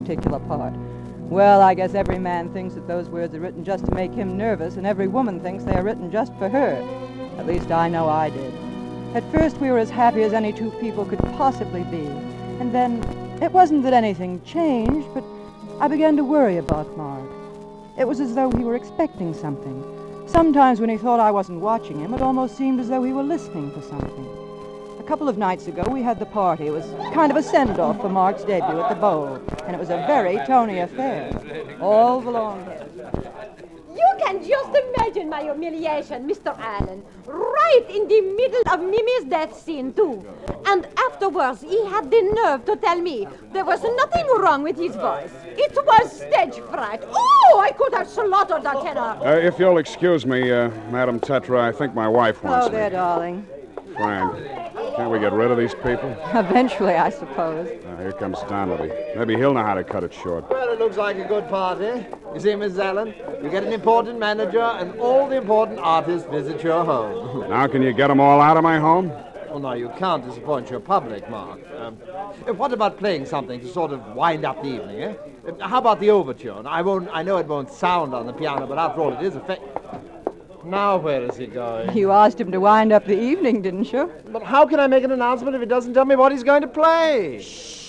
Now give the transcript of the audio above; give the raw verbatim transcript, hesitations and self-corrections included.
particular part. Well, I guess every man thinks that those words are written just to make him nervous, and every woman thinks they are written just for her. At least I know I did. At first we were as happy as any two people could possibly be. And then, it wasn't that anything changed, but I began to worry about Mark. It was as though he were expecting something. Sometimes when he thought I wasn't watching him, it almost seemed as though he were listening for something. A couple of nights ago, we had the party. It was kind of a send-off for Mark's debut at the Bowl, and it was a very Tony affair. All the long hair. You can just imagine my humiliation, Mister Allen. Right in the middle of Mimi's death scene, too. And afterwards, he had the nerve to tell me there was nothing wrong with his voice. It was stage fright. Oh, I could have slaughtered that tenor. Uh, if you'll excuse me, uh, Madam Tetra, I think my wife wants Oh, there, me. darling. Frank, can't we get rid of these people? Eventually, I suppose. Uh, here comes Donnelly. Maybe he'll know how to cut it short. Well, it looks like a good party. You see, Missus Allen, you get an important manager, and all the important artists visit your home. Now can you get them all out of my home? Well, no, you can't disappoint your public, Mark. Um, what about playing something to sort of wind up the evening, eh? How about the overture? I won't. I know it won't sound on the piano, but after all, it is a fa- Now where is he going? You asked him to wind up the evening, didn't you? But how can I make an announcement if he doesn't tell me what he's going to play? Shh.